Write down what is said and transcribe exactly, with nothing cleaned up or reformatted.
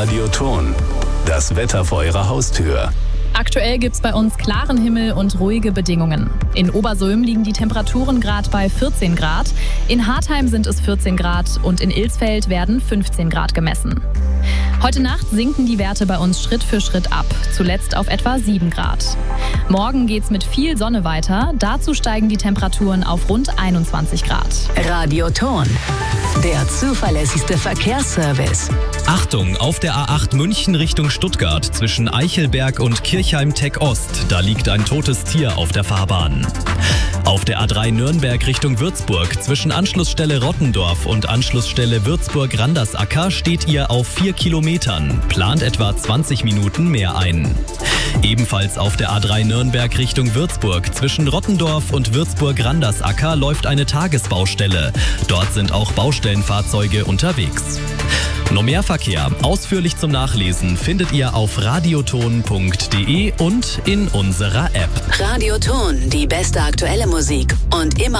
Radioton. Das Wetter vor Ihrer Haustür. Aktuell gibt es bei uns klaren Himmel und ruhige Bedingungen. In Obersulm liegen die Temperaturen gerade bei vierzehn Grad, in Hartheim sind es vierzehn Grad und in Ilsfeld werden fünfzehn Grad gemessen. Heute Nacht sinken die Werte bei uns Schritt für Schritt ab, zuletzt auf etwa sieben Grad. Morgen geht's mit viel Sonne weiter, dazu steigen die Temperaturen auf rund einundzwanzig Grad. Radioton, der zuverlässigste Verkehrsservice. Achtung, auf der A acht München Richtung Stuttgart zwischen Eichelberg und Kirchheim-Tech Ost, da liegt ein totes Tier auf der Fahrbahn. Auf der A drei Nürnberg Richtung Würzburg zwischen Anschlussstelle Rottendorf und Anschlussstelle Würzburg-Randersacker steht ihr auf vier Kilometern, plant etwa zwanzig Minuten mehr ein. Ebenfalls auf der A drei Nürnberg Richtung Würzburg zwischen Rottendorf und Würzburg-Randersacker läuft eine Tagesbaustelle. Dort sind auch Baustellenfahrzeuge unterwegs. Noch mehr Verkehr, ausführlich zum Nachlesen, findet ihr auf radioton punkt de und in unserer App. Radioton, die beste aktuelle Musik und immer